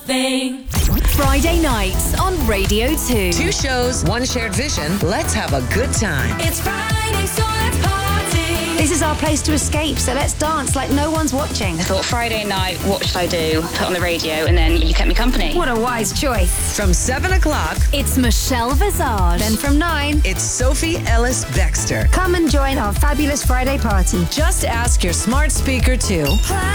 thing. Friday nights on Radio 2. Two shows, one shared vision. Let's have a good time. It's Friday, so let's party. This is our place to escape, so let's dance like no one's watching. I thought Friday night, what should I do? Put on the radio and then you kept me company. What a wise choice. From 7 o'clock, It's Michelle Visage. Then from 9, it's Sophie Ellis Bextor. come and join our fabulous Friday party. Just ask your smart speaker to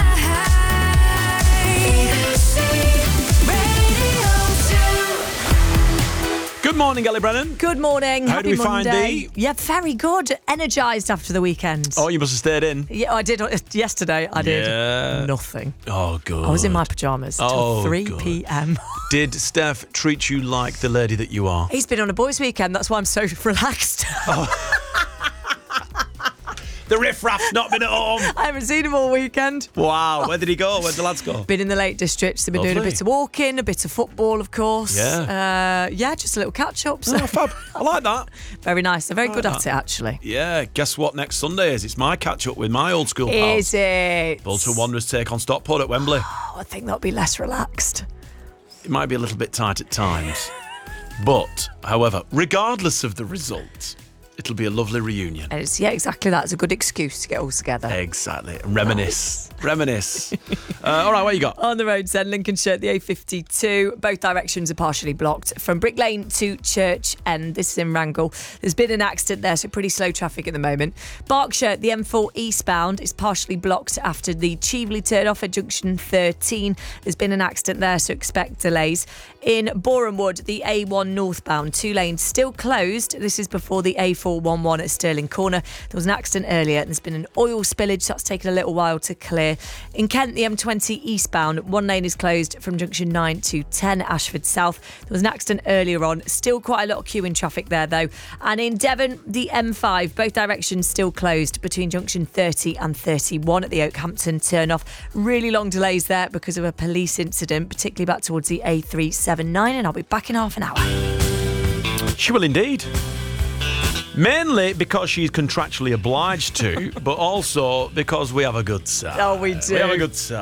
Good morning, Ellie Brennan. Good morning. How Happy do we find Monday. Dee? Yeah, very good. Energised after the weekend. Oh, you must have stayed in. Yeah, I did. Yesterday, I did Yeah. nothing. Oh, good. I was in my pyjamas till Oh, 3 good. p.m. Did Steph treat you like the lady that you are? He's been on a boys' weekend. That's why I'm so relaxed. The riffraff's not been at home. I haven't seen him all weekend. Wow. Where did he go? Where'd the lads go? Been in the Lake District. They've been doing a Lovely. bit of walking, a bit of football, of course. Yeah. Yeah, just a little catch-up. So Oh, fab. I like that. very nice. They're very good at it, actually. Yeah. Guess what next Sunday is? It's my catch-up with my old school pals. Is it? Bolton Wanderers take on Stockport at Wembley. Oh, I think that'll be less relaxed. It might be a little bit tight at times. But, however, regardless of the result, it'll be a lovely reunion. And it's, yeah, exactly that. It's a good excuse to get all together. Exactly. Reminisce. Reminisce. All right, what you got? On the roads then, Lincolnshire, the A52. Both directions are partially blocked. From Brick Lane to Church End, this is in Wrangle. There's been an accident there, so pretty slow traffic at the moment. Berkshire, the M4 eastbound is partially blocked after the Cheveley turn off at junction 13. There's been an accident there, so expect delays. In Borehamwood, the A1 northbound, 2 lanes still closed. This is before the A411 at Stirling Corner. There was an accident earlier and there's been an oil spillage, so that's taken a little while to clear. In Kent, the M20 eastbound, 1 lane is closed from junction 9 to 10 Ashford South. There was an accident earlier on. Still quite a lot of queuing traffic there though. And in Devon, the M5, both directions still closed between junction 30 and 31 at the Oakhampton turn-off. Really long delays there because of a police incident, particularly back towards the A379, and I'll be back in half an hour. She will indeed. Mainly because she's contractually obliged to, but also because we have a good time. Oh, we do. We have a good time.